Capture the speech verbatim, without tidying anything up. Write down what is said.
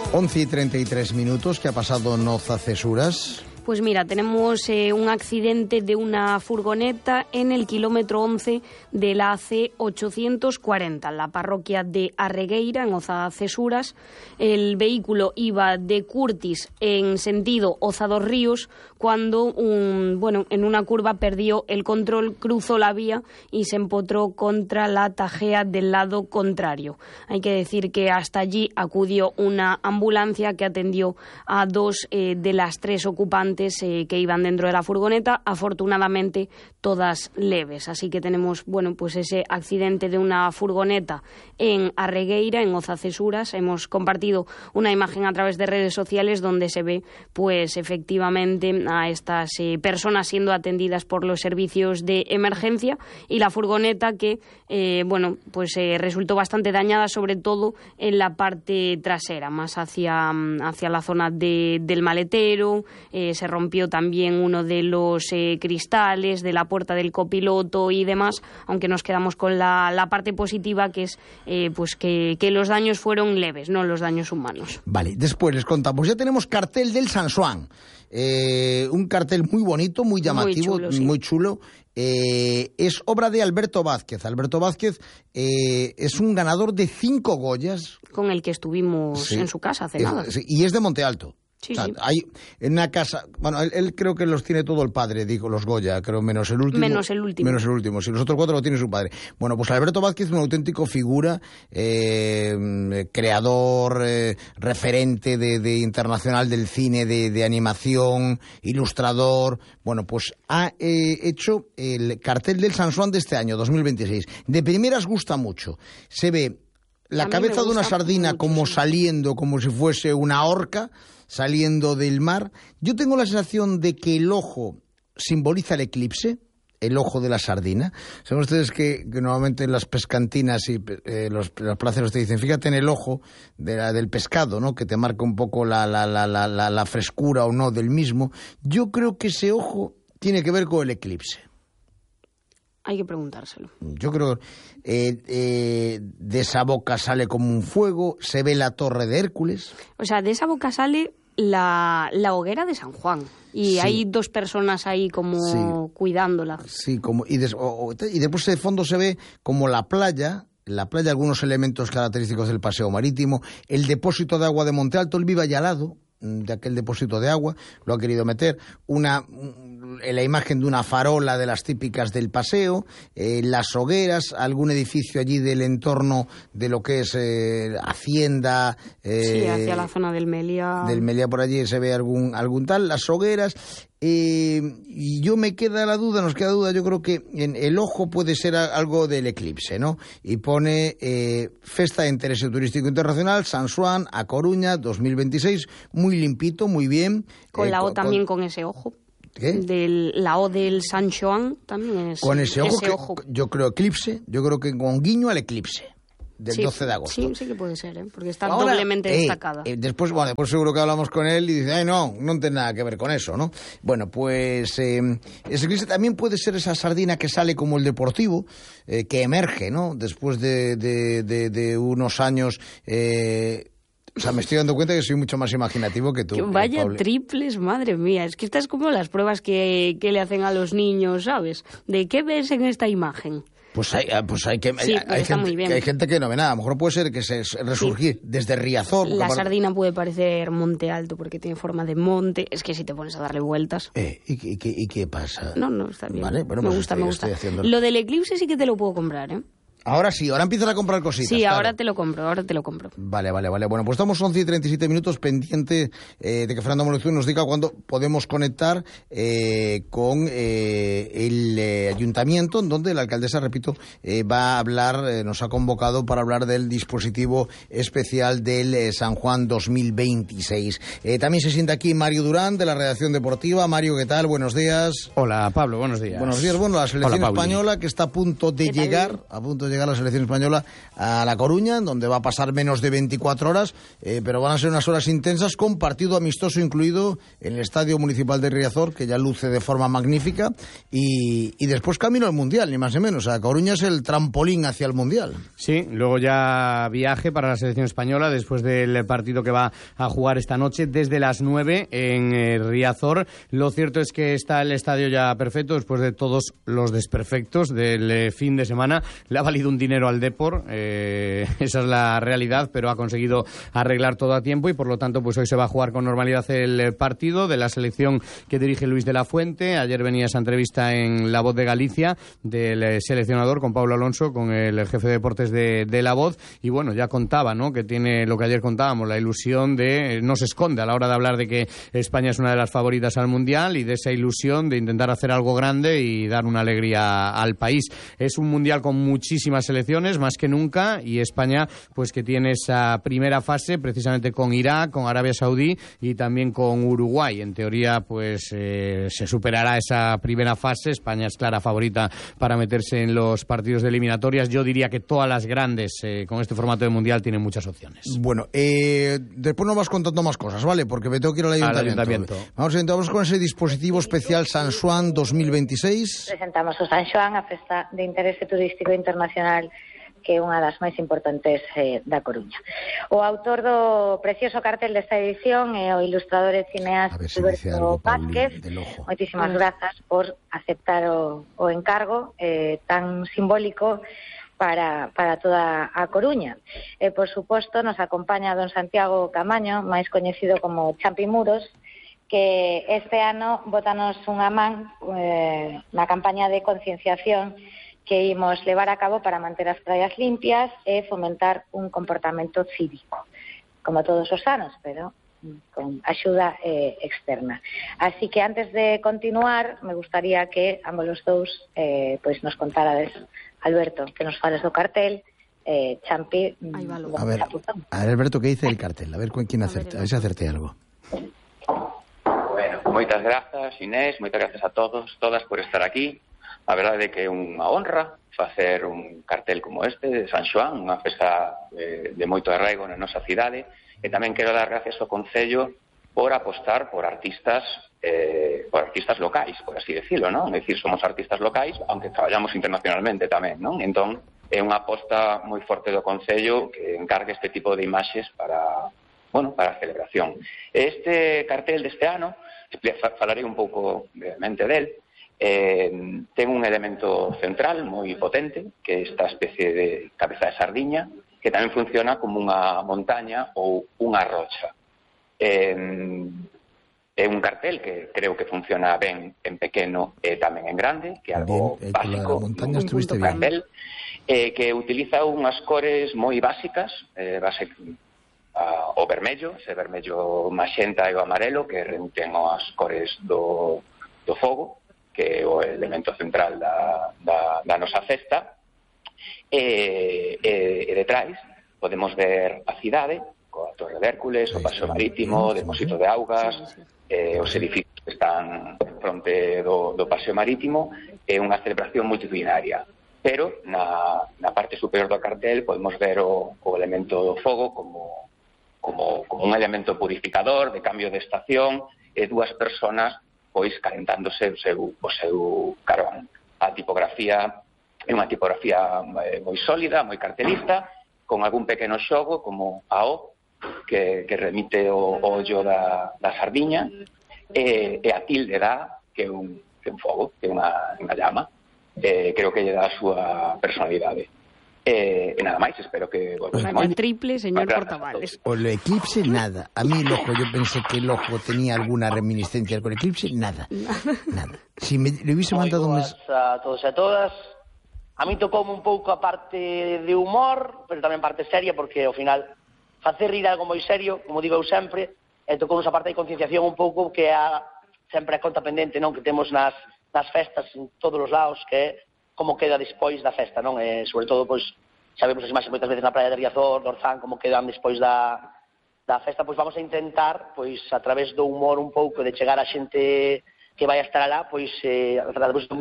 once y treinta y tres minutos, ¿qué ha pasado en Oza-Cesuras? Pues mira, tenemos eh, un accidente de una furgoneta en el kilómetro once de la A C ochocientos cuarenta, en la parroquia de Arregueira, en Oza-Cesuras. El vehículo iba de Curtis en sentido Oza-Dos Ríos, cuando un, bueno, en una curva perdió el control, cruzó la vía y se empotró contra la tajea del lado contrario. Hay que decir que hasta allí acudió una ambulancia que atendió a dos eh, de las tres ocupantes Eh, que iban dentro de la furgoneta, afortunadamente todas leves. Así que tenemos, bueno, pues ese accidente de una furgoneta en Arregueira, en Oza-Cesuras. Hemos compartido una imagen a través de redes sociales donde se ve, pues efectivamente, a estas eh, personas siendo atendidas por los servicios de emergencia y la furgoneta que, eh, bueno, pues eh, resultó bastante dañada, sobre todo en la parte trasera, más hacia, hacia la zona de, del maletero. Eh, se rompió también uno de los eh, cristales de la puerta del copiloto y demás, aunque nos quedamos con la, la parte positiva, que es eh, pues que, que los daños fueron leves, no los daños humanos. Vale, después les contamos, ya tenemos cartel del San Xoán, eh, un cartel muy bonito, muy llamativo, muy chulo, sí. muy chulo. Eh, es obra de Alberto Vázquez. Alberto Vázquez eh, es un ganador de cinco Goyas. Con el que estuvimos sí. en su casa hace es, nada. Sí, y es de Monte Alto. Sí, o sea, sí. Hay en una casa, bueno, él, él creo que los tiene todo el padre, digo, los Goya, creo, menos el último. Menos el último. Menos el último, si los otros cuatro lo tiene su padre. Bueno, pues Alberto Vázquez es un auténtico figura, eh, creador, eh, referente de, de internacional del cine, de, de animación, ilustrador. Bueno, pues ha eh, hecho el cartel del San Xoán de este año, dos mil veintiséis. De primeras gusta mucho. Se ve la cabeza de una sardina mucho, como sí. saliendo, como si fuese una orca, saliendo del mar. Yo tengo la sensación de que el ojo simboliza el eclipse, el ojo de la sardina. Saben ustedes que, que normalmente en las pescantinas y eh, los, los placeros te dicen, fíjate en el ojo de la, del pescado, ¿no? Que te marca un poco la, la, la, la, la, la frescura o no del mismo. Yo creo que ese ojo tiene que ver con el eclipse. Hay que preguntárselo. Yo creo eh, eh, de esa boca sale como un fuego, se ve la torre de Hércules. O sea, de esa boca sale la, la hoguera de San Juan. Y sí. hay dos personas ahí como sí. cuidándola. Sí, como y, des, o, o, y después de fondo se ve como la playa, la playa, algunos elementos característicos del paseo marítimo, el depósito de agua de Monte Alto, él vive allá al lado de aquel depósito de agua, lo ha querido meter, una la imagen de una farola de las típicas del paseo, eh, las hogueras, algún edificio allí del entorno de lo que es eh, Hacienda. Eh, sí, hacia la zona del Meliá. Del Meliá por allí se ve algún, algún tal, las hogueras. Eh, y yo me queda la duda, nos queda duda, yo creo que en el ojo puede ser algo del eclipse, ¿no? Y pone eh, Festa de Interés Turístico Internacional, San Xoán, A Coruña, dos mil veintiséis, muy limpito, muy bien. Con eh, la O con, también con, con ese ojo. ¿Qué? Del, la O del San Xoán también es con ese ojo, ese que, ojo. Yo creo eclipse, yo creo que con guiño al eclipse del sí, doce de agosto. Sí, sí que puede ser, ¿eh? Porque está Ahora, doblemente eh, destacada. Eh, después, bueno, después seguro que hablamos con él y dice, ay, no, no tiene nada que ver con eso, ¿no? Bueno, pues eh, ese eclipse también puede ser esa sardina que sale como el Deportivo, eh, que emerge, ¿no? Después de, de, de, de unos años... Eh, O sea, me estoy dando cuenta que soy mucho más imaginativo que tú. Que vaya Pablo. Triples, madre mía. Es que estas es como las pruebas que, que le hacen a los niños, ¿sabes? ¿De qué ves en esta imagen? Pues hay, pues hay que sí, hay, hay, gente, que hay gente que no ve nada. A lo mejor puede ser que se resurgir sí. desde Riazor. La sardina puede parecer Monte Alto porque tiene forma de monte. Es que si te pones a darle vueltas. Eh, ¿y, y, y, ¿Y qué pasa? No, no, está bien. Vale, bueno, me pues gusta, estoy, me gusta. Haciendo... Lo del eclipse sí que te lo puedo comprar, ¿eh? Ahora sí, ahora empiezas a comprar cositas. Sí, claro. ahora te lo compro, ahora te lo compro. Vale, vale, vale. Bueno, pues estamos once y treinta y siete minutos pendiente eh, de que Fernando Molezú nos diga cuándo podemos conectar eh, con eh, el eh, ayuntamiento, en donde la alcaldesa, repito, eh, va a hablar, eh, nos ha convocado para hablar del dispositivo especial del eh, San Juan dos mil veintiséis. Eh, también se sienta aquí Mario Durán, de la redacción deportiva. Mario, ¿qué tal? Buenos días. Hola, Pablo, buenos días. Buenos días. Bueno, la selección Hola, española que está a punto de llegar, a punto de llegar llegar la selección española a La Coruña, donde va a pasar menos de veinticuatro horas, eh, pero van a ser unas horas intensas con partido amistoso incluido en el Estadio Municipal de Riazor, que ya luce de forma magnífica, y, y después camino al Mundial, ni más ni menos. O sea, Coruña es el trampolín hacia el Mundial. Sí, luego ya viaje para la selección española después del partido que va a jugar esta noche desde las nueve en eh, Riazor. Lo cierto es que está el estadio ya perfecto después de todos los desperfectos del eh, fin de semana. Le ha valido un dinero al Depor, eh, esa es la realidad, pero ha conseguido arreglar todo a tiempo y por lo tanto pues hoy se va a jugar con normalidad el eh, partido de la selección que dirige Luis de la Fuente. Ayer venía esa entrevista en La Voz de Galicia del eh, seleccionador con Pablo Alonso, con el jefe de deportes de, de La Voz, y bueno, ya contaba, ¿no?, que tiene lo que ayer contábamos, la ilusión de, eh, no se esconde a la hora de hablar de que España es una de las favoritas al Mundial y de esa ilusión de intentar hacer algo grande y dar una alegría al país. Es un Mundial con muchísimas selecciones, más que nunca, y España pues que tiene esa primera fase precisamente con Irak, con Arabia Saudí y también con Uruguay. En teoría pues eh, se superará esa primera fase. España es clara favorita para meterse en los partidos de eliminatorias. Yo diría que todas las grandes eh, con este formato de Mundial tienen muchas opciones. Bueno, eh, después nos vas contando más cosas, ¿vale? Porque me tengo que ir al ayuntamiento. Al ayuntamiento. Vamos, vamos con ese dispositivo especial San Xoán dos mil veintiséis. Presentamos o San Xoán, a festa de interese turístico internacional que é unha das máis importantes eh, da Coruña. O autor do precioso cartel desta edición é o ilustrador e cineasta si Alberto Vázquez. Moitísimas grazas por aceptar o, o encargo eh, tan simbólico para, para toda a Coruña. E, por suposto, nos acompaña don Santiago Camaño, máis coñecido como Champi Muros, que este ano botanos unha man eh, na campaña de concienciación que imos levar a cabo para manter as praias limpias e fomentar un comportamento cívico, como todos os anos, pero con axuda eh, externa. Así que antes de continuar, me gustaría que ambos os dous eh, pois nos contarades, Alberto, que nos fales do cartel, eh, Champi... A ver, a ver, Alberto, que dice el cartel? A ver con quién acerta, a ver se acerté algo. Bueno, moitas grazas, Inés, moitas grazas a todos, todas por estar aquí. A verdade é que é unha honra facer un cartel como este de San Xoán, unha festa de, de moito arraigo na nosa cidade, e tamén quero dar gracias ao Concello por apostar por artistas eh, por artistas locais, por así decirlo, non? É dicir, somos artistas locais, aunque traballamos internacionalmente tamén, non? Entón, é unha aposta moi forte do Concello que encargue este tipo de imaxes para, bueno, para a celebración. Este cartel deste ano, falarei un pouco brevemente del. Eh, ten un elemento central moi potente, que é esta especie de cabeza de sardiña, que tamén funciona como unha montaña ou unha rocha. Eh, é un cartel que creo que funciona ben en pequeno e tamén en grande, que é algo bien, básico, un cartel eh, que utiliza unhas cores moi básicas, eh, base, uh, o vermello, ese vermello maxenta e o amarelo, que remiten as cores do, do fogo, que é o elemento central da, da, da nosa festa, e, e, e detrás podemos ver a cidade, coa Torre de Hércules, o Paseo Marítimo, o Depósito de Augas, eh, os edificios que están en fronte do, do Paseo Marítimo, é unha celebración multitudinaria. Pero na, na parte superior do cartel podemos ver o, o elemento do fogo como, como, como un elemento purificador, de cambio de estación, e dúas personas pois calentándose o seu, o seu carón. A tipografía é unha tipografía eh, moi sólida, moi cartelista, con algún pequeno xogo como a O, que, que remite o, o ollo da, da sardiña, e, e a tilde da, que é un, que é un fogo, que é unha, unha llama, eh, creo que lle dá a súa personalidade. Eh, e nada máis, espero que volvamos a en triple, señor Portavales. O lo Eclipse, nada. A mí el ojo, yo pensé que el ojo tenía alguna reminiscencia con Eclipse, nada. Nada. Si me le hubiese mandado un mes... a todos e a todas. A mí tocoume un pouco a parte de humor, pero tamén parte seria, porque ao final facer rir algo moi serio, como digo eu sempre, e tocounos a parte de concienciación un pouco que a, sempre a conta pendente, non, que temos nas, nas festas en todos os lados, que é como queda despois da festa, non? E, sobre todo, pois, xa vemos as imaxes moitas veces na praia de Riazor, do Orzán, como quedan despois da, da festa, pois vamos a intentar, pois, a través do humor un pouco, de chegar a xente que vai a estar alá, pois, eh, a través do